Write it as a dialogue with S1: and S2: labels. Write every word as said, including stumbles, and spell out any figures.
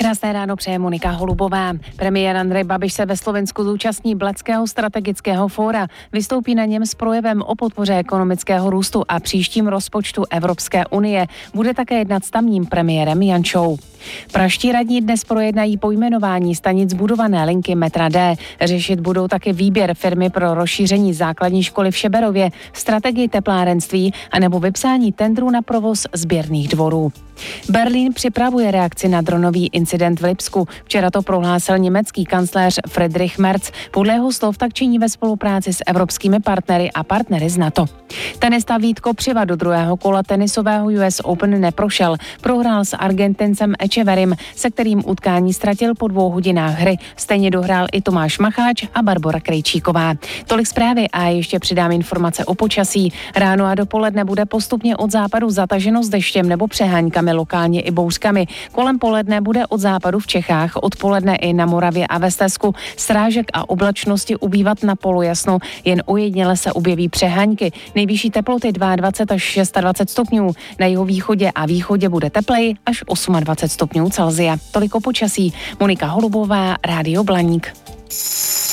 S1: Krásné ráno přeje Monika Holubová. Premiér Andrej Babiš se ve Slovensku zúčastní Blatského strategického fóra. Vystoupí na něm s projevem o podpoře ekonomického růstu a příštím rozpočtu Evropské unie. Bude také jednat s tamním premiérem Jančou. Praští radní dnes projednají pojmenování stanic budované linky metra D. Řešit budou také výběr firmy pro rozšíření základní školy v Šeberově, strategii teplárenství anebo vypsání tendru na provoz sběrných dvorů. Berlín připravuje reakci na dronový incident v Lipsku. Včera to prohlásil německý kancléř Friedrich Merz. Podle jeho slov tak činí ve spolupráci s evropskými partnery a partnery z NATO. Tenista Vít Kopřiva do druhého kola tenisového U S Open neprošel. Prohrál s Argentincem Echeverim, se kterým utkání ztratil po dvou hodinách hry. Stejně dohrál i Tomáš Macháč a Barbora Krejčíková. Tolik zprávy a ještě přidám informace o počasí. Ráno a dopoledne bude postupně od západu zataženo s deštěm nebo přeháňkami, lokálně i bouřkami. Kolem poledne bude od západu v Čechách, odpoledne i na Moravě a ve Slezsku srážek a oblačnosti ubývat na polojasno, jen ojediněle se objeví přeháňky. Nejvyšší teploty dvacet dva až dvacet šest stupňů. Na jihovýchodě a východě bude tepleji až dvacet osm stupňů Celsia. Toliko počasí. Monika Holubová, Rádio Blaník.